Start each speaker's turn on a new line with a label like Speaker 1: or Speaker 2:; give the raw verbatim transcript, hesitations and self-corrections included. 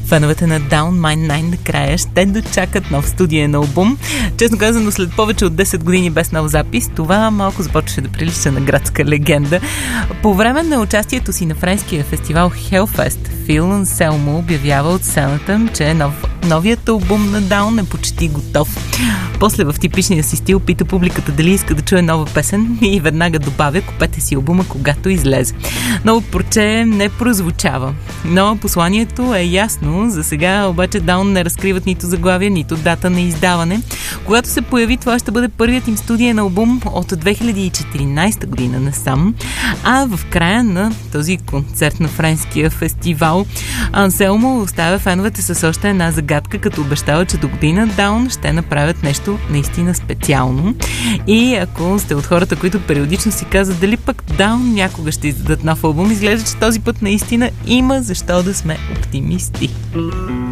Speaker 1: Феновете на Down My Nine накрая ще дочакат нов студиен албум. Честно казано, след повече от десет години без нов запис, това малко започваше да прилича на градска легенда. По време на участието си на френския фестивал Hellfest, Фил Анселмо обявява от сцената, че нов, новият албум на Down е почти готов. После в типичния си стил пита публиката дали иска да чуе нова песен и веднага добавя: купете си албума, когато излезе. Ново порче не прозвучава, но посланието е ясно. За сега обаче Down не разкриват нито заглавия, нито дата на издаване. Когато се появи, това ще бъде първият им студиен албум от две хиляди и четиринадесета година насам. А в края на този концерт на френския фестивал Анселмо оставя феновете с още една загадка, като обещава, че до година Down ще направят нещо наистина специално. И ако сте от хората, които периодично си казват дали пък Down някога ще издадат нов албум, изглежда, че този път наистина има защо да сме оптимисти.